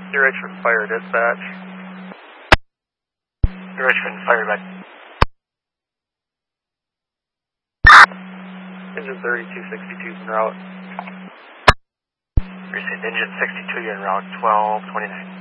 New Richmond Fire Dispatch. New Richmond Fire Dispatch. Engine 3262 en route. Engine 62 en route, 1229.